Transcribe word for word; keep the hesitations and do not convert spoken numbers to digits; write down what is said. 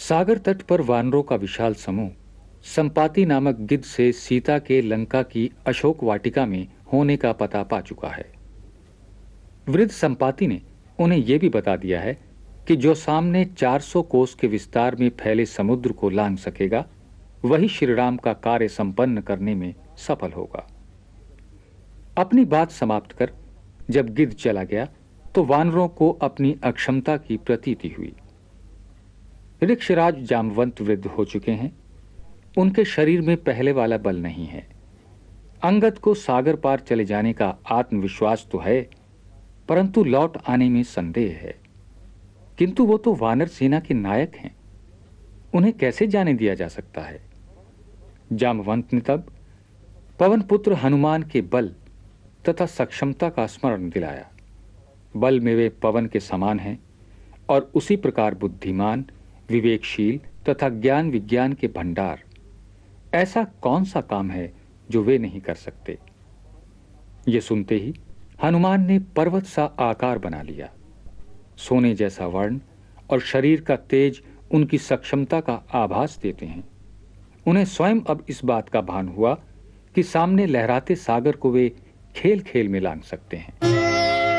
सागर तट पर वानरों का विशाल समूह संपाति नामक गिद्ध से सीता के लंका की अशोक वाटिका में होने का पता पा चुका है। वृद्ध संपाति ने उन्हें यह भी बता दिया है कि जो सामने चार सौ कोस के विस्तार में फैले समुद्र को लांघ सकेगा, वही श्रीराम का कार्य संपन्न करने में सफल होगा। अपनी बात समाप्त कर जब गिद्ध चला गया तो वानरों को अपनी अक्षमता की प्रतीति हुई। ऋक्षराज जामवंत वृद्ध हो चुके हैं। उनके शरीर में पहले वाला बल नहीं है। अंगद को सागर पार चले जाने का आत्मविश्वास तो है, परंतु लौट आने में संदेह है। किंतु वो तो वानर सेना के नायक हैं, उन्हें कैसे जाने दिया जा सकता है। जामवंत ने तब पवन पुत्र हनुमान के बल तथा सक्षमता का स्मरण दिलाया। बल में वे पवन के समान हैं और उसी प्रकार बुद्धिमान, विवेकशील तथा ज्ञान विज्ञान के भंडार। ऐसा कौन सा काम है जो वे नहीं कर सकते। ये सुनते ही हनुमान ने पर्वत सा आकार बना लिया। सोने जैसा वर्ण और शरीर का तेज उनकी सक्षमता का आभास देते हैं। उन्हें स्वयं अब इस बात का भान हुआ कि सामने लहराते सागर को वे खेल खेल में लांघ सकते हैं।